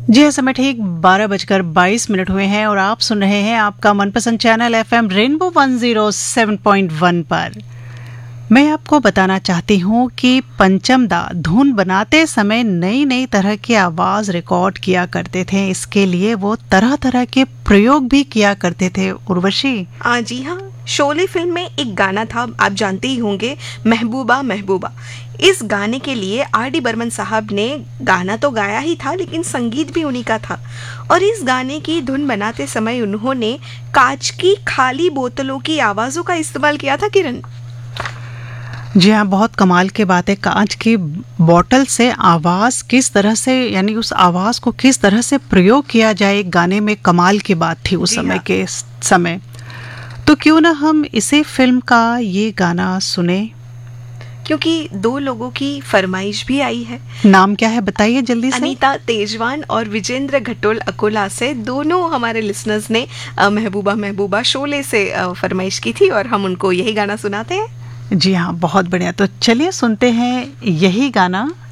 जी हाँ, समय ठीक 12:22 हुए हैं और आप सुन रहे हैं आपका मनपसंद चैनल एफएम रेनबो 107.1 पर। मैं आपको बताना चाहती हूँ कि पंचम दा धुन बनाते समय नई नई तरह की आवाज़ रिकॉर्ड किया करते थे। इसके लिए वो तरह तरह के प्रयोग भी किया करते थे। उर्वशी, जी हाँ, शोले फिल्म में एक गाना था, आप जानते ही होंगे, महबूबा महबूबा। इस गाने के लिए R.D. बर्मन साहब ने गाना तो गाया ही था, लेकिन संगीत भी उन्हीं का था। और इस गाने की धुन बनाते समय उन्होंने कांच की खाली बोतलों की आवाज़ों का इस्तेमाल किया था, किरण। जी हाँ, बहुत कमाल की बात है। कांच की बोतल से आवाज़ किस तरह से, यानी उस आवाज़ को किस तरह से प्रयोग किया जाए एक गाने में, कमाल की बात थी उस समय के समय। तो क्यों ना हम इसी फिल्म का ये गाना सुने, क्योंकि दो लोगों की फरमाइश भी आई है। नाम क्या है बताइए जल्दी से। अनीता तेजवान और विजेंद्र घटोल अकोला से, दोनों हमारे लिसनर्स ने महबूबा महबूबा शोले से फरमाइश की थी और हम उनको यही गाना सुनाते हैं। जी हाँ, बहुत बढ़िया। तो चलिए सुनते हैं यही गाना